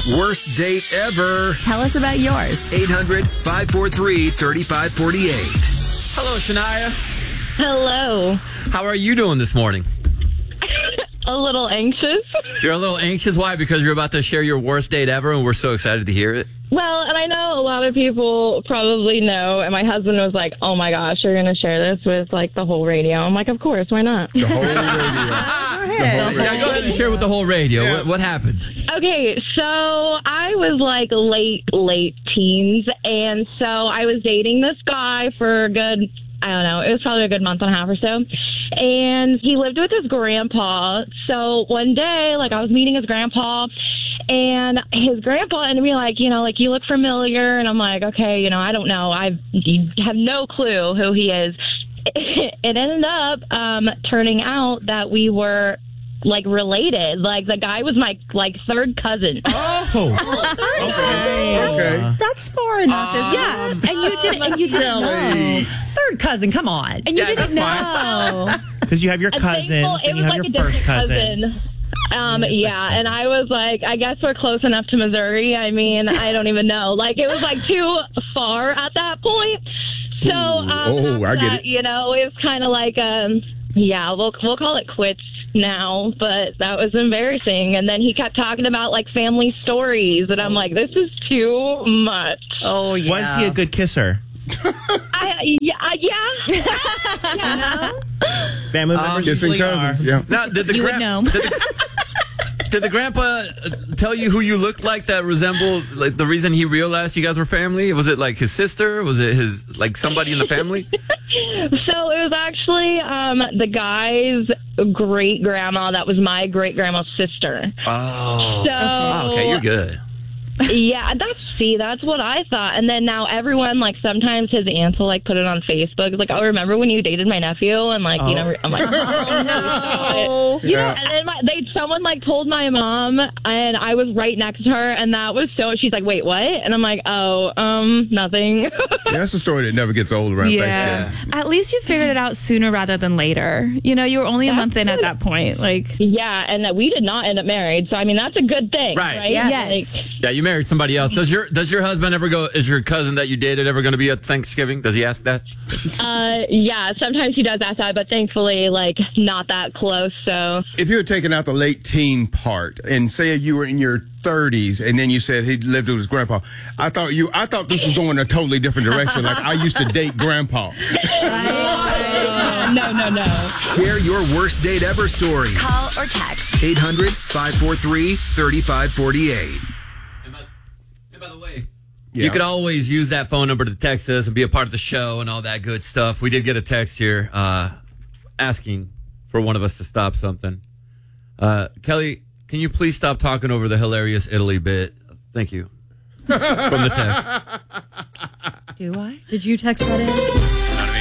Worst date ever. Tell us about yours. 800-543-3548. Hello, Shania. Hello. How are you doing this morning? A little anxious. You're a little anxious. Why? Because you're about to share your worst date ever, and we're so excited to hear it. Well, and I know a lot of people probably know, and my husband was like, oh my gosh, you're going to share this with, like, the whole radio. I'm like, of course, why not? The whole radio. Yeah, go ahead and share with the whole radio. Yeah. What happened? Okay, so I was, like, late teens, and so I was dating this guy for a good, I don't know, it was probably a good month and a half or so. And he lived with his grandpa. So one day, like, I was meeting his grandpa, and his grandpa ended me like, you know, like, you look familiar. And I'm like, okay, you know, I don't know. I have no clue who he is. It ended up turning out that we were, like, related. Like, the guy was my, like, third cousin. Okay. That's far enough. Yeah, and you didn't know. Third cousin, come on. And you didn't know. Because you have your cousins, and you have your first cousins. Yeah, and I was like, I guess we're close enough to Missouri. I mean, I don't even know. Like, it was, like, too far at that point. So, I get it. You know, it was kind of like, yeah, we'll call it quits now, but that was embarrassing. And then he kept talking about, like, family stories, and I'm like, this is too much. Oh, yeah. Was he a good kisser? Yeah. Family members Kissing usually cousins, are. yeah. Now, did the You would know. Did the grandpa tell you who you looked like that resembled, like, the reason he realized you guys were family? Was it, like, his sister? Was it his, like, somebody in the family? So it was actually the guy's great grandma. That was my great grandma's sister. Oh. So Okay, you're good. Yeah, that's what I thought. And then now everyone, like, sometimes his aunts will, like, put it on Facebook. Like, oh, remember when you dated my nephew? And, like, you know, I'm like, oh, no. Yeah. And then someone, like, told my mom, and I was right next to her, and that was so, she's like, wait, what? And I'm like, oh, nothing. Yeah, that's a story that never gets old around Thanksgiving. At least you figured it out sooner rather than later. You know, you were only a month in at that point. Like, Yeah, and that we did not end up married. So, I mean, that's a good thing. Right. yes. Like, Yeah, you married somebody else. Does your husband ever go, is your cousin that you dated ever going to be at Thanksgiving? Does he ask that? yeah, sometimes he does ask that, but thankfully, like, not that close, so. If you were taking out the late teen part and say you were in your 30s and then you said he lived with his grandpa, I thought this was going a totally different direction. Like, I used to date grandpa. No. Share your worst date ever story. Call or text. 800-543-3548. And by the way, you could always use that phone number to text us and be a part of the show and all that good stuff. We did get a text here asking for one of us to stop something. Kelly, can you please stop talking over the hilarious Italy bit? Thank you. From the text. Do I? did you text that in? You know what I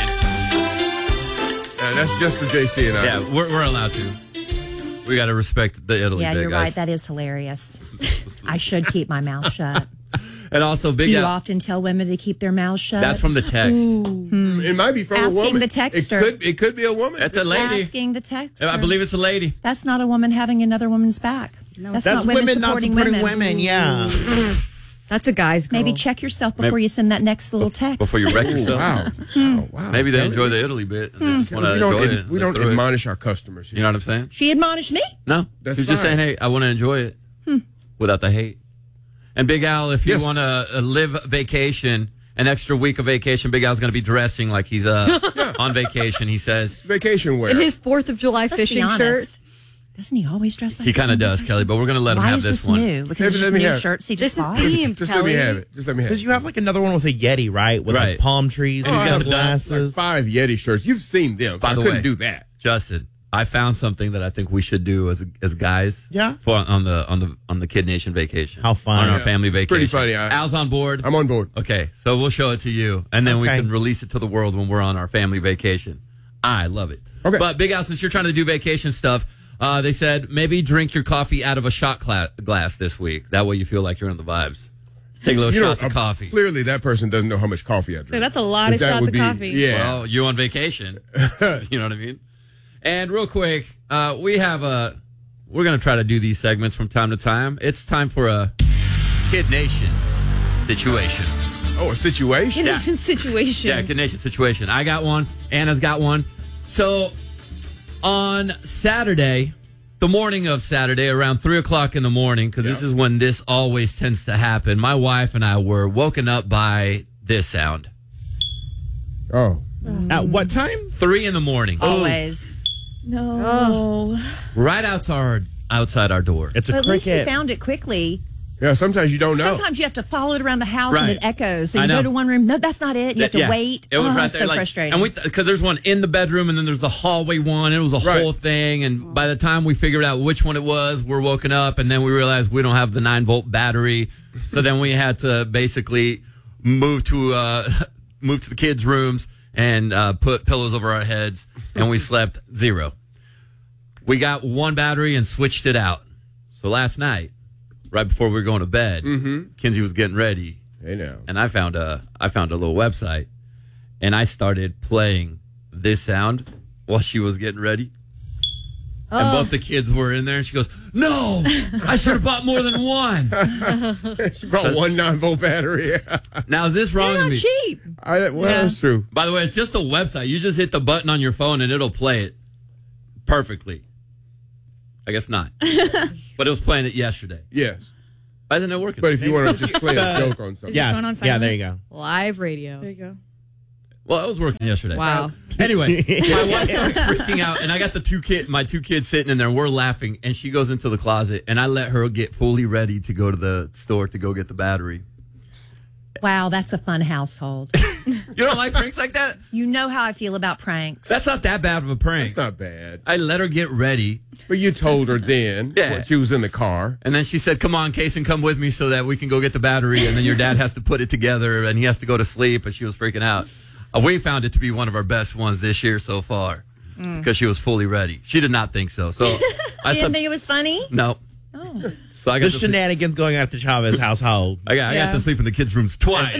mean? That's just for JC and I. Yeah, we're allowed to. We got to respect the Italy Yeah, bit, you're guys. right. That is hilarious. I should keep my mouth shut. And also, Big Do you Al. often tell women to keep their mouths shut? That's from the text. It might be from a Asking woman. the texter. It could be a woman. That's a lady. Asking the texter. I believe it's a lady. That's not a woman having another woman's back. That's women not supporting women. Yeah. That's a guy's girl. Maybe check yourself before you send that next little text. Before you wreck yourself. Wow. Oh, wow. Maybe they enjoy the Italy bit. And they just want to We enjoy don't, it. we don't Throw it. admonish our customers. You know what I'm saying? She admonished me. No. That's She's just fine. saying, hey, I want to enjoy it without the hate. And Big Al, if you Yes. want to live vacation, an extra week of vacation, Big Al's going to be dressing like he's on vacation, he says. Vacation wear. in his 4th of July Let's be fishing shirt. honest. Doesn't he always dress like He kind of this? does, Kelly, but we're going to let him Why have is this this one. new? Because Let it's me new have it. shirts he just This is bought? themed, Just Kelly. let me have it. Just let me have Because it. you have like another one with a Yeti, right? With Right. like palm trees and he's got sunglasses. Like 5 Yeti shirts. You've seen them. By I the couldn't way. do that. Justin, I found something that I think we should do as guys. Yeah? For on the Kid Nation vacation. How fun. On our Yeah. family vacation. Pretty funny. Al's on board. I'm on board. Okay, so we'll show it to you, and then we Okay. can release it to the world when we're on our family vacation. I love it. Okay. But Big Al, since you're trying to do vacation stuff, they said maybe drink your coffee out of a shot glass this week. That way you feel like you're in the vibes. Take a little shots of coffee. Clearly, that person doesn't know how much coffee I drink. So that's a lot of That shots would of be- coffee. Yeah. Well, you on vacation. You know what I mean? And real quick, we're going to try to do these segments from time to time. It's time for a Kid Nation situation. Oh, a situation? Yeah. Situation. Yeah, Kid Nation situation. I got one. Anna's got one. So on Saturday, the morning of Saturday, around 3 o'clock in the morning, because this is when this always tends to happen, my wife and I were woken up by this sound. Oh. At what time? 3 in the morning. Always. No. Right outside our door. It's a But at least you cricket. found it quickly. Yeah, sometimes you don't know. Sometimes you have to follow it around the house and Right. it echoes. So I you know. go to one room. No, that's not it. You have to Yeah. wait. It was right it's there. so frustrating. And because there's one in the bedroom and then there's the hallway one. It was a Right. whole thing. And by the time we figured out which one it was, we're woken up and then we realized we don't have the 9-volt battery. So then we had to basically move to the kids' rooms and put pillows over our heads, and we slept 0. We got one battery and switched it out. So last night, right before we were going to bed, Kinsey was getting ready, Hey, now. and I found a little website, and I started playing this sound while she was getting ready. And both the kids were in there, and she goes, "No, I should have bought more than one." She brought one 9-volt battery. Now, is this wrong They're of not me? cheap. That's true. By the way, it's just a website. You just hit the button on your phone, and it'll play it perfectly. I guess not. But it was playing it yesterday. Yes. Why isn't it working? But if you want to just play a joke on something. Phone on Yeah, silent? there you go. Live radio. There you go. Well, it was working yesterday. Wow. Anyway, my wife starts freaking out, and I got my two kids sitting in there, and we're laughing, and she goes into the closet, and I let her get fully ready to go to the store to go get the battery. Wow, that's a fun household. You don't like pranks like that? You know how I feel about pranks. That's not that bad of a prank. It's not bad. I let her get ready, But you told her then Yeah. when she was in the car. and then she said, "Come on, Case, and come with me so that we can go get the battery, and then your dad has to put it together, and he has to go to sleep," and she was freaking out. We found it to be one of our best ones this year so far because she was fully ready. She did not think so. So I You didn't slept. think it was funny? No. Oh. So I got The to sleep. shenanigans going on at the Chavez household. I got to sleep in the kids' rooms twice.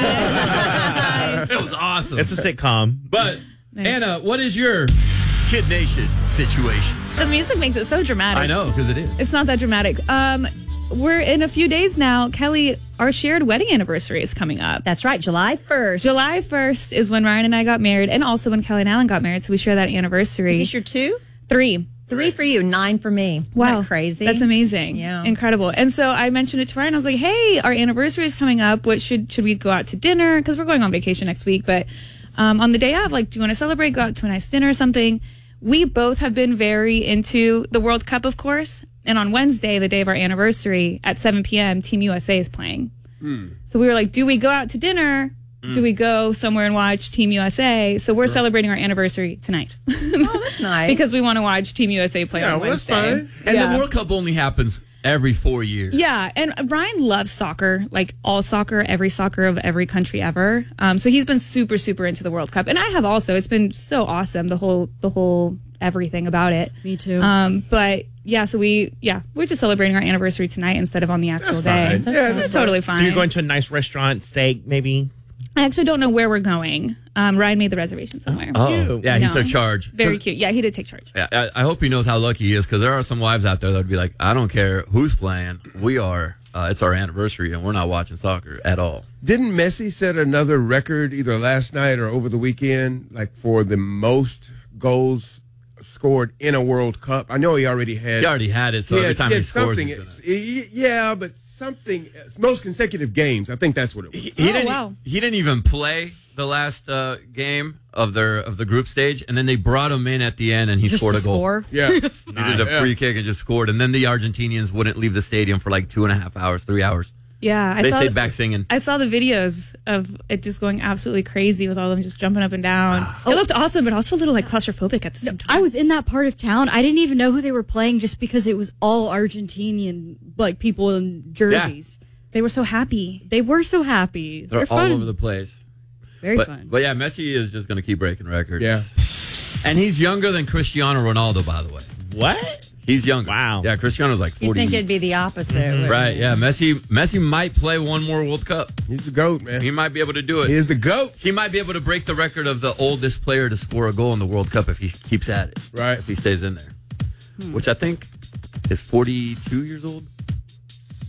Nice. It was awesome. It's a sitcom. But Anna, what is your Kid Nation situation? The music makes it so dramatic. I know, because it is. It's not that dramatic. We're in a few days now. Kelly, our shared wedding anniversary is coming up. That's right, July 1st. July 1st is when Ryan and I got married, and also when Kelly and Alan got married. So we share that anniversary. Is this your 2? 3. 3 for you, 9 for me. Isn't Wow. that crazy? That's amazing. Yeah. Incredible. And so I mentioned it to Ryan. I was like, hey, our anniversary is coming up. What should we go out to dinner? Because we're going on vacation next week. But on the day of, like, do you want to celebrate? Go out to a nice dinner or something? We both have been very into the World Cup, of course. And on Wednesday, the day of our anniversary, at 7 p.m., Team USA is playing. So we were like, do we go out to dinner? Do we go somewhere and watch Team USA? So we're celebrating our anniversary tonight. Oh, that's nice. Because we want to watch Team USA play Yeah, on well, that's Wednesday. fine. And Yeah. the World Cup only happens every 4 years. Yeah, and Ryan loves soccer, like all soccer, every soccer of every country ever. So he's been super, super into the World Cup, and I have also. It's been so awesome, the whole everything about it. Me too. But yeah, so we're just celebrating our anniversary tonight instead of on the actual That's day. fine. Yeah, That's totally fine. So you're going to a nice restaurant, steak, maybe? I actually don't know where we're going. Ryan made the reservation somewhere. Oh, Cute. yeah, he No. took charge. Very cute. Yeah, he did take charge. Yeah, I hope he knows how lucky he is because there are some wives out there that would be like, I don't care who's playing. We are. It's our anniversary and we're not watching soccer at all. Didn't Messi set another record either last night or over the weekend, like for the most goals scored in a World Cup? I know he already had. He already had it, so every time he scores, something. he's gonna- Yeah, but something. Most consecutive games. I think that's what it was. He Oh, didn't. wow. He didn't even play the last game of the group stage, and then they brought him in at the end, and he Just scored to a goal. score. Yeah, He did a free kick and just scored, and then the Argentinians wouldn't leave the stadium for like 2.5 hours, 3 hours. Yeah, They stayed back singing. I saw the videos of it just going absolutely crazy with all of them just jumping up and down. It looked awesome, but also a little like claustrophobic at the same time. I was in that part of town. I didn't even know who they were playing just because it was all Argentinian like people in jerseys. They were so happy. They were so happy. They're They're all fun. over the place. Very But, fun. but yeah, Messi is just going to keep breaking records. yeah. And he's younger than Cristiano Ronaldo, by the way. What? He's younger. Wow. Yeah, Cristiano's like 40. You'd think it'd be the opposite. wouldn't Right, you? yeah. Messi might play one more World Cup. He's the GOAT, man. He might be able to do it. He is the GOAT. He might be able to break the record of the oldest player to score a goal in the World Cup if he keeps at it. Right. If he stays in there. Which I think is 42 years old.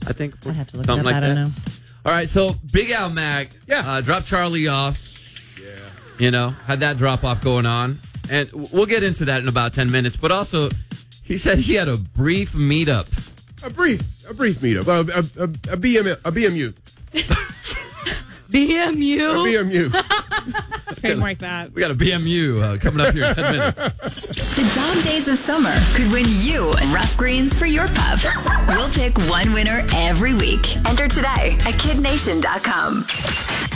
I think. I'd have to look Something it up. like I don't that. know. All right, so Big Al Mac dropped Charlie off. Yeah. You know, had that drop off going on. And we'll get into that in about 10 minutes. But also, he said he had a brief meetup. A brief meetup. A BMU. BMU? A BMU. Trademark that. We got a BMU coming up here in 10 minutes. The dog days of summer could win you rough greens for your pup. We'll pick one winner every week. Enter today at kidnation.com.